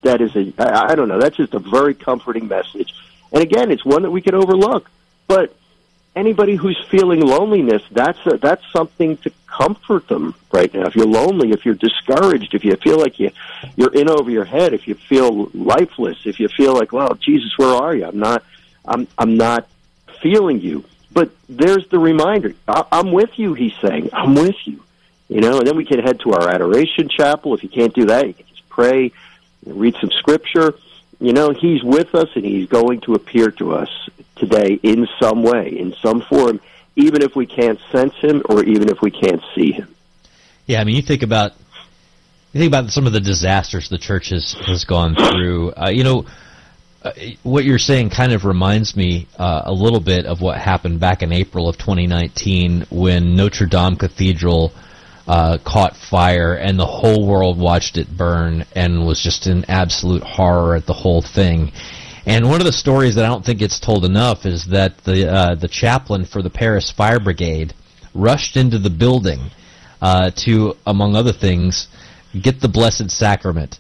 that is I don't know, that's just a very comforting message. And again, it's one that we can overlook. But anybody who's feeling loneliness, that's something to comfort them right now. If you're lonely, if you're discouraged, if you feel like you're in over your head, if you feel lifeless, if you feel like, well, Jesus, where are you? I'm not feeling you. But there's the reminder. I'm with you, he's saying. I'm with you. And then we can head to our adoration chapel. If you can't do that, you can just pray, read some scripture. He's with us, and he's going to appear to us today in some way, in some form, even if we can't sense him or even if we can't see him. Yeah, I mean, you think about some of the disasters the church has gone through. What you're saying kind of reminds me a little bit of what happened back in April of 2019 when Notre Dame Cathedral caught fire and the whole world watched it burn and was just in absolute horror at the whole thing. And one of the stories that I don't think gets told enough is that the chaplain for the Paris Fire Brigade rushed into the building to, among other things, get the Blessed Sacrament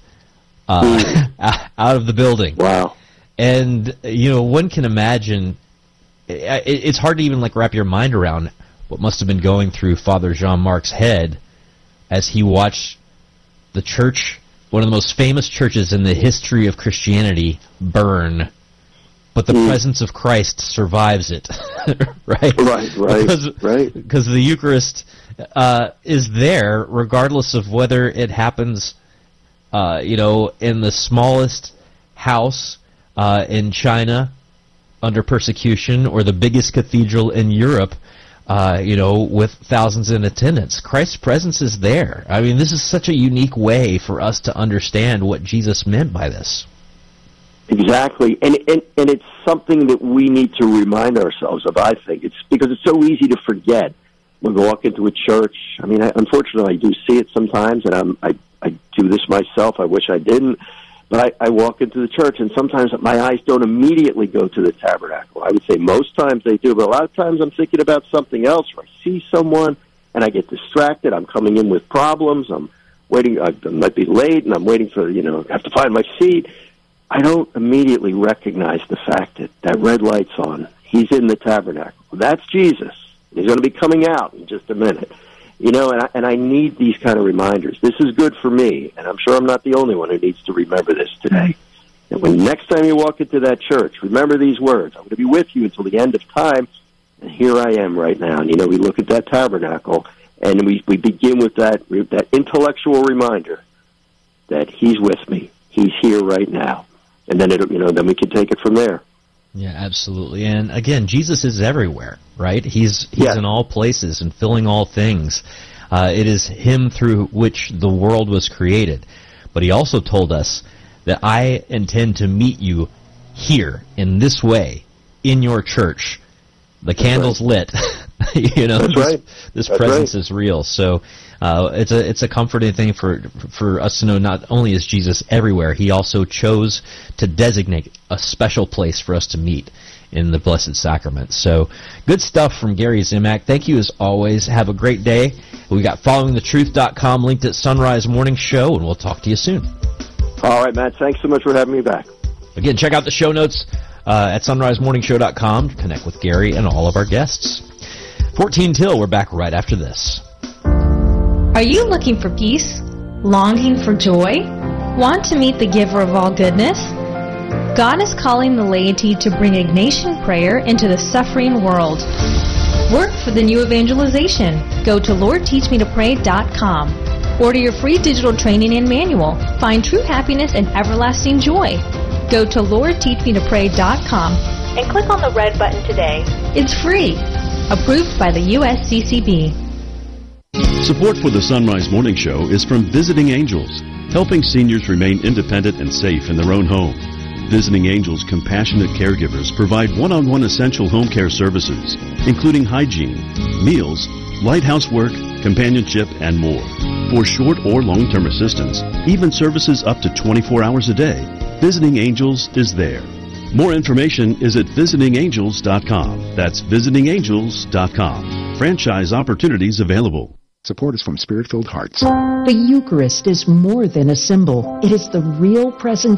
out of the building. Wow. And, one can imagine, it's hard to even wrap your mind around what must have been going through Father Jean-Marc's head as he watched the church, one of the most famous churches in the history of Christianity, burn. But the presence of Christ survives it, right? Right. Because the Eucharist is there regardless of whether it happens, in the smallest house in China under persecution or the biggest cathedral in Europe, with thousands in attendance. Christ's presence is there. I mean, this is such a unique way for us to understand what Jesus meant by this. Exactly. And it's something that we need to remind ourselves of, I think. It's because it's so easy to forget when we walk into a church. I mean, unfortunately, I do see it sometimes, and I do this myself. I wish I didn't. But I walk into the church, and sometimes my eyes don't immediately go to the tabernacle. I would say most times they do, but a lot of times I'm thinking about something else, or I see someone, and I get distracted. I'm coming in with problems. I'm waiting. I might be late, and I'm waiting for, I have to find my seat. I don't immediately recognize the fact that red light's on. He's in the tabernacle. That's Jesus. He's going to be coming out in just a minute. And I need these kind of reminders. This is good for me, and I'm sure I'm not the only one who needs to remember this today. And when next time you walk into that church, remember these words. I'm going to be with you until the end of time, and here I am right now. And, we look at that tabernacle, and we begin with that intellectual reminder that he's with me. He's here right now. And then, then we can take it from there. Yeah, absolutely. And again, Jesus is everywhere, right? He's in all places and filling all things. It is him through which the world was created. But he also told us that I intend to meet you here in this way in your church. The candle's lit. This presence is real. So it's a comforting thing for us to know not only is Jesus everywhere, he also chose to designate a special place for us to meet in the Blessed Sacrament. So good stuff from Gary Zimak. Thank you as always. Have a great day. We got followingthetruth.com linked at Sunrise Morning Show, and we'll talk to you soon. All right, Matt. Thanks so much for having me back. Again, check out the show notes at sunrisemorningshow.com to connect with Gary and all of our guests. 14 till. We're back right after this. Are you looking for peace? Longing for joy? Want to meet the giver of all goodness? God is calling the laity to bring Ignatian prayer into the suffering world. Work for the new evangelization. Go to LordTeachMeToPray.com. Order your free digital training and manual. Find true happiness and everlasting joy. Go to LordTeachMeToPray.com and click on the red button today. It's free. Approved by the USCCB. Support for the Sunrise Morning Show is from Visiting Angels, helping seniors remain independent and safe in their own home. Visiting Angels compassionate caregivers provide one-on-one essential home care services, including hygiene, meals, light housework, companionship, and more. For short or long-term assistance, even services up to 24 hours a day, Visiting Angels is there. More information is at visitingangels.com. That's visitingangels.com. Franchise opportunities available. Support is from Spirit-Filled Hearts. The Eucharist is more than a symbol. It is the real presence